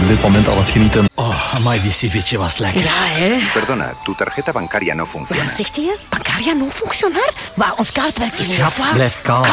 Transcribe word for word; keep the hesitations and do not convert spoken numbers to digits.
dit moment al het genieten. Oh, amai, die ceviche was lekker. Ja, hè. Perdona, tu tarjeta bancaria no funciona. Wat zegt hij? Bancaria no functionaar? Maar ons kaartwerk is Schat, niet. blijf kalm.